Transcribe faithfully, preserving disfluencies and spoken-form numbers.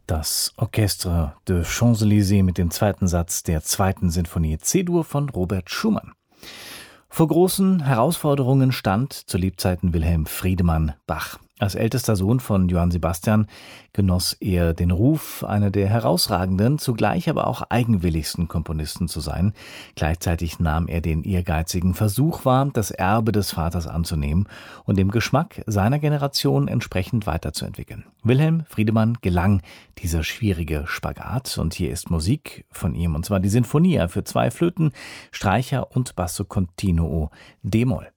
Das Orchestre de Champs-Élysées mit dem zweiten Satz der zweiten Sinfonie C-Dur von Robert Schumann. Vor großen Herausforderungen stand zu Lebzeiten Wilhelm Friedemann Bach. Als ältester Sohn von Johann Sebastian genoss er den Ruf, einer der herausragenden, zugleich aber auch eigenwilligsten Komponisten zu sein. Gleichzeitig nahm er den ehrgeizigen Versuch wahr, das Erbe des Vaters anzunehmen und dem Geschmack seiner Generation entsprechend weiterzuentwickeln. Wilhelm Friedemann gelang dieser schwierige Spagat und hier ist Musik von ihm, und zwar die Sinfonia für zwei Flöten, Streicher und Basso Continuo d-Moll.